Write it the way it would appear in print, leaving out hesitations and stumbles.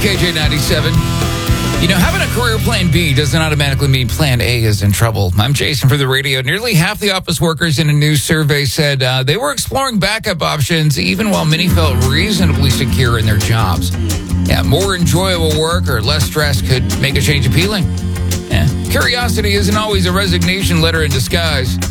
KJ97. You know, having a career plan B doesn't automatically mean plan A is in trouble. I'm Jason for the radio. Nearly half the office workers in a new survey said they were exploring backup options even while many felt reasonably secure in their jobs. Yeah, more enjoyable work or less stress could make a change appealing. Yeah. Curiosity isn't always a resignation letter in disguise.